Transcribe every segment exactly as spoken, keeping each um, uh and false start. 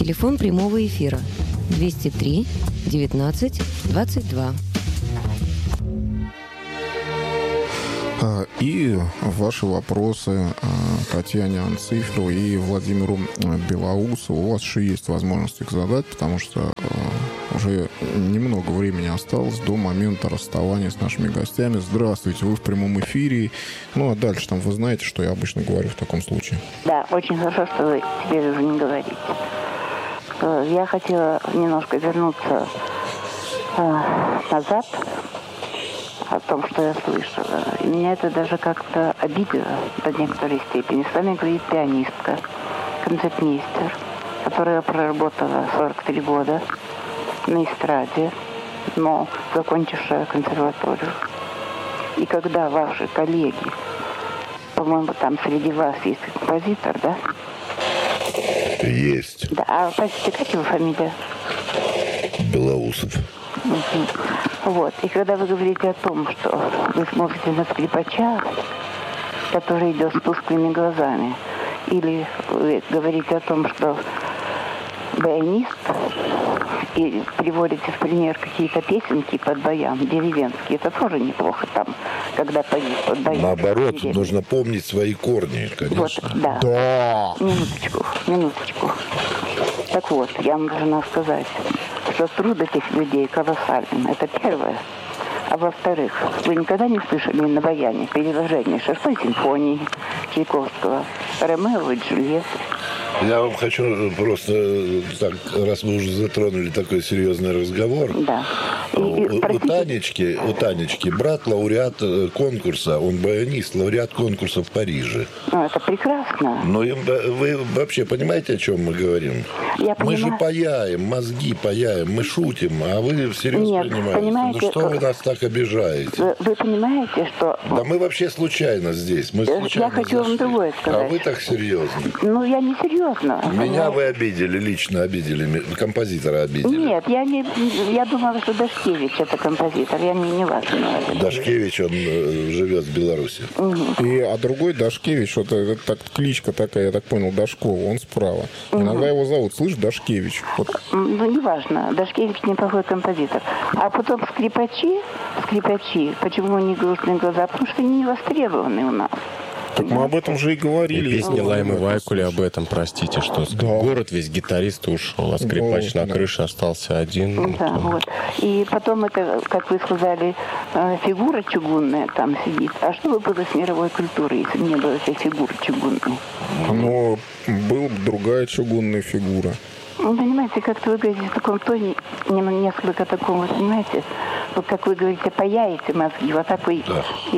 Телефон прямого эфира двести три девятнадцать двадцать два. И ваши вопросы Татьяне Анциферовой и Владимиру Белоусову. У вас еще есть возможность их задать, потому что уже немного времени осталось до момента расставания с нашими гостями. Здравствуйте, вы в прямом эфире. Ну, а дальше там вы знаете, что я обычно говорю в таком случае. Да, очень хорошо, что вы теперь уже не говорите. Я хотела немножко вернуться э, назад о том, что я слышала. И меня это даже как-то обидело до некоторой степени. С вами говорит пианистка, концертмейстер, которая проработала сорок три года на эстраде, но закончившая консерваторию. И когда ваши коллеги, по-моему, там среди вас есть композитор, да? Есть. Да, а простите, как его фамилия? Белоусов. Угу. Вот. И когда вы говорите о том, что вы смотрите на скрипача, который идет с тусклыми глазами, или вы говорите о том, что баянист, и приводите в пример какие-то песенки под баян, деревенские, это тоже неплохо там, когда поют под баян. Наоборот, нужно помнить свои корни, конечно. Вот, да. Да. Минуточку, минуточку. Так вот, я вам должна сказать, что труд этих людей колоссален. Это первое. А во-вторых, вы никогда не слышали на баяне переложение шестой симфонии Чайковского, Ромео и Джульетты? Я вам хочу просто, так, раз мы уже затронули такой серьезный разговор, да. И, у, и, у, Танечки, у Танечки брат лауреат конкурса, он баянист, лауреат конкурса в Париже. Ну, это прекрасно. Но вы вообще понимаете, о чем мы говорим? Я мы понимаю. же паяем, мозги паяем, мы шутим, а вы всерьез Нет, принимаете. понимаете, Ну что вы нас так обижаете? Вы, вы понимаете, что... Да мы вообще случайно здесь. Мы случайно я хочу зашли. вам другое сказать. А вы так серьезно. Ну, я не серьезно. Меня вы обидели, лично обидели, композитора обидели. Нет, я не, я думала, что Дашкевич это композитор, я не, не вас имела в виду. Дашкевич, он э, живет в Беларуси. Угу. И, а другой Дашкевич, вот это так, кличка такая, я так понял, Дашкова, он справа. Угу. Иногда его зовут, слышь, Дашкевич. Вот. Ну, неважно, Дашкевич неплохой композитор. А потом скрипачи, скрипачи, почему они грустные глаза? Потому что они не востребованы у нас. Так мы об этом же и говорили. И песни Лаймы Вайкули об этом, простите, что Да. город весь гитарист ушел, а скрипач Да, на да. крыше остался один. Да, вот. И потом это, как вы сказали, фигура чугунная там сидит. А что бы было с мировой культурой, если бы не было этой фигуры чугунной? Но была бы другая чугунная фигура. Ну, понимаете, как-то вы говорите в таком тоне, несколько таком, вот, понимаете, вот как вы говорите, паяете мозги, вот так вы Да. и,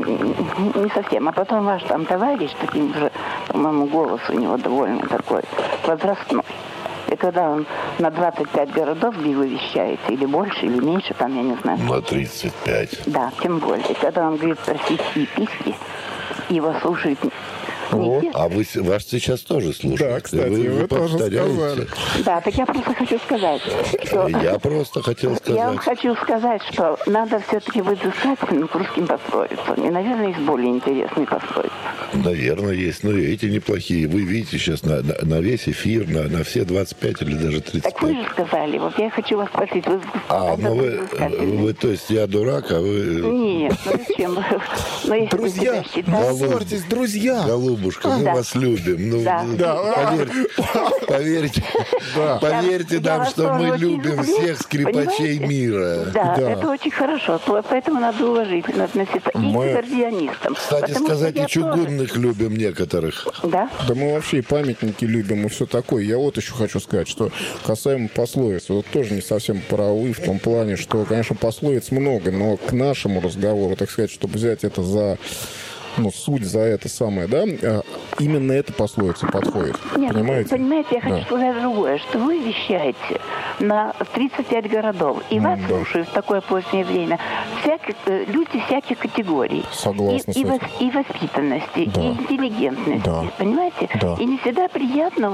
и, не совсем. А потом ваш там товарищ, таким же, по-моему, голос у него довольно такой возрастной. И когда он на двадцать пять городов бил и вещает, или больше, или меньше, там, я не знаю. На тридцать пять. Да, тем более. И когда он говорит про сиськи и письки, его слушают... Вот. А вы, вас сейчас тоже слушают. Да, кстати, вы, вы вы тоже повторяете. сказали. Да, так я просто хочу сказать, что... Я просто хотел сказать. Я вам хочу сказать, что надо все-таки быть взыскательным к русским пословицам. И, наверное, есть более интересные пословицы. Наверное, есть. Но эти неплохие. Вы видите сейчас на, на, на весь эфир, на, на все двадцать пять или даже тридцать пять. Так вы же сказали, вот я хочу вас спросить. Вы, А, ну вы, взыскательны? вы, то есть я дурак, а вы... Нет, ну зачем? Но если вы Друзья, себя считаете... не ссорьтесь, друзья. Голубушка, мы Да. вас любим. Ну, Да. Да. Поверьте, поверьте, Да. поверьте Я- нам, я что вас мы тоже любим очень люблю, всех скрипачей понимаете? мира. Да, Да. это очень хорошо. То- Поэтому надо уважительно относиться и Мы- к аккордеонистам. Кстати Потому что сказать, я и чугунных любим некоторых. тоже- Да? Да мы вообще и памятники любим, и все такое. Я вот еще хочу сказать, что касаемо пословиц, вот тоже не совсем правы в том плане, что, конечно, пословиц много, но к нашему разговору, так сказать, чтобы взять это за... Ну, суть за это самое, да, именно эта пословица подходит. Нет, понимаете? понимаете, я хочу Да. сказать другое, что вы вещаете на тридцать пять городов, и вас да. слушают в такое позднее время всяких, э, люди всяких категорий. Согласна и, и, с вос- и воспитанности, Да. и интеллигентности, Да. понимаете? Да. И не всегда приятно вот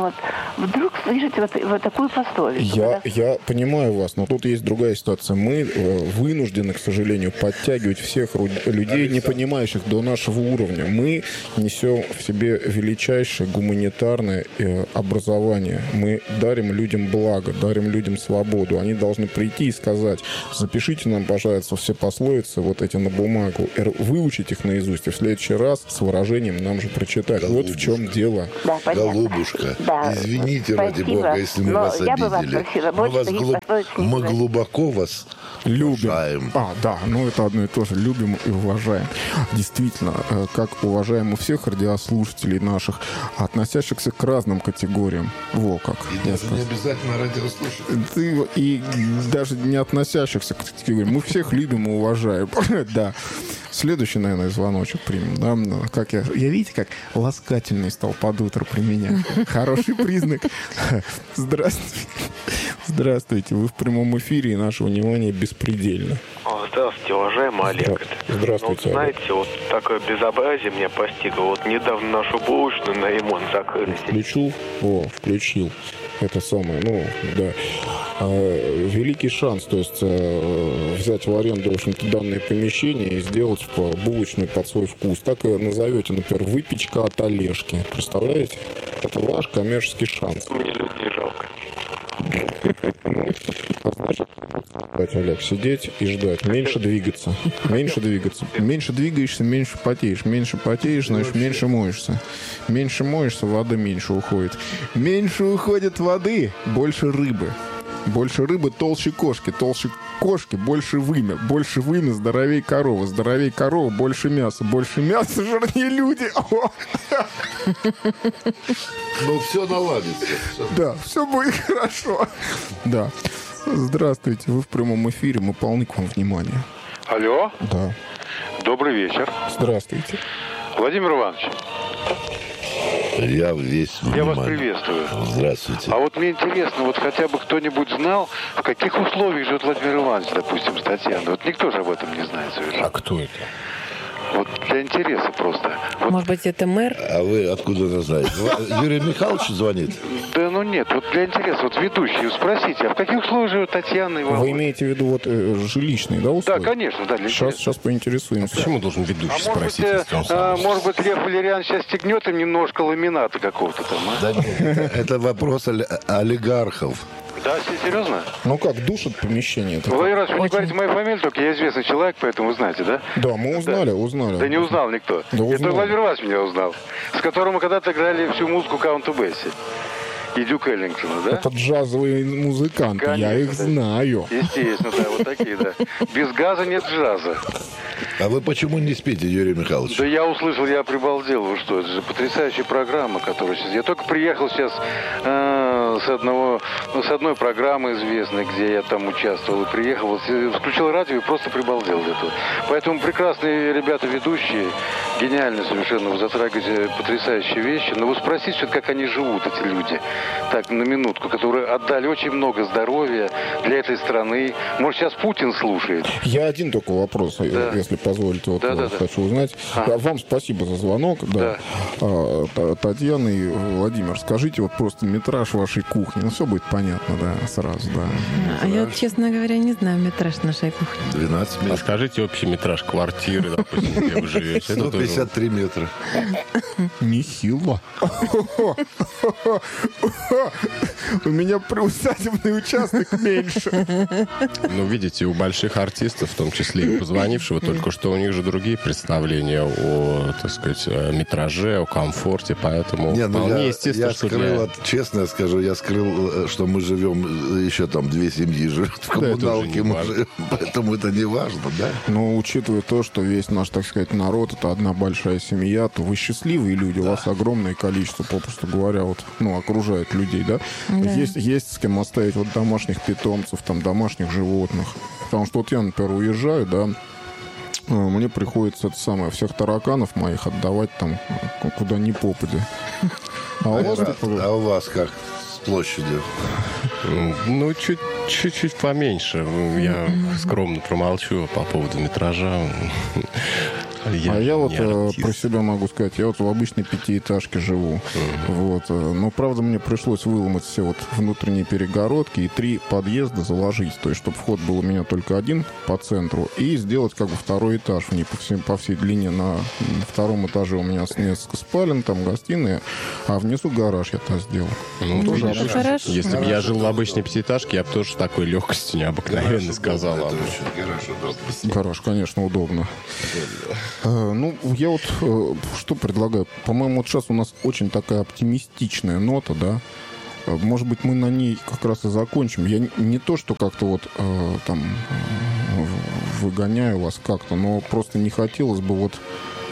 вдруг слышите вот, вот такую пословицу. Я, да? я понимаю вас, но тут есть другая ситуация. Мы э, вынуждены, к сожалению, подтягивать всех ру- людей, не понимающих до нашего уровня. Мы несем в себе величайшее гуманитарное э, образование. Мы дарим людям благо, дарим людям свободу. Они должны прийти и сказать: запишите нам, пожалуйста, все пословицы вот эти на бумагу, выучить их наизусть, и в следующий раз с выражением нам же прочитать. Голубушка. Вот в чем дело. Да, понятно. Голубушка, Да. извините, ради Спасибо. бога, если мы Но вас я бы вас обидели. просила Мы, больше вас таких глуб- пословиц не мы говорить. глубоко вас Любим. уважаем. А, да, ну это одно и то же. Любим и уважаем. Действительно, э, как уважаем у всех радиослушателей наших, относящихся к разным категориям. Во как. И я даже скажу. не обязательно радиослушатель. Ты, и даже не относящихся к категориям. Мы всех любим и уважаем. Да. Следующий, наверное, звоночек примем. Да? Как я, я, видите, как ласкательный стал под утро применять. Хороший признак. Здравствуйте. Здравствуйте. Вы в прямом эфире, и наше внимание беспредельно. Здравствуйте, уважаемый Олег. Здра- Здравствуйте, Ну, вот, Олег. знаете, вот такое безобразие меня постигло. Вот недавно нашу булочную на ремонт закрыли. Включил? О, включил. Это самое, ну, да. А, великий шанс, то есть а, взять в аренду, в общем-то, данное помещение и сделать по булочную под свой вкус. Так и назовете, например, выпечка от Олежки. Представляете? Это ваш коммерческий шанс. Мне людей жалко. А значит, ждать, Олег, сидеть и ждать. Меньше двигаться. Меньше двигаться. Меньше двигаешься, меньше потеешь. Меньше потеешь, значит, меньше моешься. Меньше моешься, воды меньше уходит. Меньше уходит воды, больше рыбы. Больше рыбы, толще кошки. Толще кошки, больше вымя. Больше вымя, здоровей корова. Здоровей корова, больше мяса. Больше мяса, жирнее люди. О! Но все наладится. Всё. Да, все будет хорошо. Да. Здравствуйте, вы в прямом эфире, мы полны к вам внимания. Алло, Да. добрый вечер. Здравствуйте. Владимир Иванович, Я весь я вас внимание. приветствую. Здравствуйте. А вот мне интересно, вот хотя бы кто-нибудь знал, в каких условиях живет Владимир Иванович, допустим, с Татьяной. Вот никто же об этом не знает совершенно. А кто это? Вот для интереса просто. Вот, Может быть, это мэр? А вы откуда это знаете? Зва- Юрий Михайлович звонит? да ну нет, вот для интереса, вот ведущий, спросите, а в каких условиях живет Татьяна и Вы Володя? имеете в виду вот э, жилищные, да, Да, условия? конечно, да, для Сейчас, интереса. сейчас поинтересуемся. Почему должен ведущий А может быть, спросить, э, если он а, сам? может быть, Лев Валерьян сейчас стегнет им немножко ламината какого-то там, а? Да нет, это, это вопрос оли- олигархов. Да, серьезно? Ну как, душат помещение? это Владимир как? Иванович, вы не говорите мою фамилию, только я известный человек, поэтому вы знаете, да? Да, мы узнали, узнали. Да не узнал никто. Да узнал. Это Владимир Иванович меня узнал. С которым мы когда-то играли всю музыку Каунту Бесси. И Дюк Эллингтона, да? Это джазовые музыканты, я Конечно, их да. знаю. Естественно, да, вот такие, да. Без газа нет джаза. А вы почему не спите, Юрий Михайлович? Да я услышал, я прибалдел. Вы что, это же потрясающая программа, которая сейчас... Я только приехал сейчас э, с одного, ну, с одной программы известной, где я там участвовал, и приехал, вот, э, включил радио и просто прибалдел от этого. Поэтому прекрасные ребята ведущие, гениальные совершенно, вы затрагиваете потрясающие вещи. Но вы спросите, что как они живут, эти люди, так, на минутку, которые отдали очень много здоровья для этой страны. Может, сейчас Путин слушает? Я один только вопрос, Да. если позволите, вот Да, я да, да. хочу узнать. Ага. А, Вам спасибо за звонок. Да. А, Та- Татьяна и Владимир, скажите вот просто метраж вашей кухни. Ну, все будет понятно, да, сразу, да. А я, вот, честно говоря, не знаю метраж нашей кухни. двенадцать А метров. скажите общий метраж квартиры, допустим, где вы живете. Это сто тоже- пятьдесят три метра. Нехило. У меня приусадебный участок меньше. Ну, видите, у больших артистов, в том числе и позвонившего, только что у них же другие представления о, так сказать, о метраже, о комфорте, поэтому Не, ну вполне я, естественно, я что скрыл, для... от- честно скажу, я скрыл, э, что мы живем, э, еще там две семьи живут в Да, это уже коммуналке, не мы важно. живем, поэтому это не важно, да? Но учитывая то, что весь наш, так сказать, народ — это одна большая семья, то вы счастливые люди, у вас огромное количество, попросту говоря, вот, ну, окружает людей, да? Да. Есть, есть с кем оставить вот домашних питомцев, там, домашних животных. Потому что вот я, например, уезжаю, да, э, мне приходится это самое, всех тараканов моих отдавать там к- куда ни попадя. А у вас А, тут- а у вас как с площадью? Ну, чуть, чуть-чуть поменьше. Я скромно промолчу по поводу метража. Я а я вот не э, артист. про себя могу сказать, я вот в обычной пятиэтажке живу. Мгм. Вот. э, Но, правда, мне пришлось выломать все вот внутренние перегородки и три подъезда заложить. То есть, чтобы вход был у меня только один по центру. И сделать как бы второй этаж в ней по, всем, по всей длине. На втором этаже у меня несколько спален, там гостиная. А внизу гараж я-то сделал. Ну, Ну, тоже это обычно. хорошо. Если бы я жил в обычной пятиэтажке, я бы тоже с такой легкостью необыкновенной сказал. Это об этом. очень гараж удобно. Гараж, конечно, удобно. Э, Ну, я вот э, что предлагаю? По-моему, вот сейчас у нас очень такая оптимистичная нота, да? Э, Может быть, мы на ней как раз и закончим. Я не- не то, что как-то вот э, там э, выгоняю вас как-то, но просто не хотелось бы вот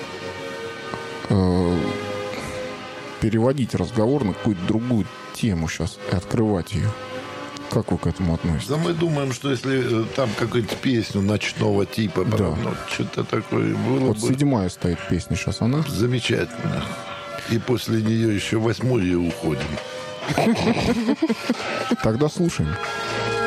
э, переводить разговор на какую-то другую тему сейчас и открывать ее. Как вы к этому относитесь? Да мы думаем, что если э, там какую-то песню ночного типа, Да. прям, ну, что-то такое было Вот бы седьмая стоит песня сейчас, она? замечательно. И после нее еще восьмую и уходим. Тогда слушаем.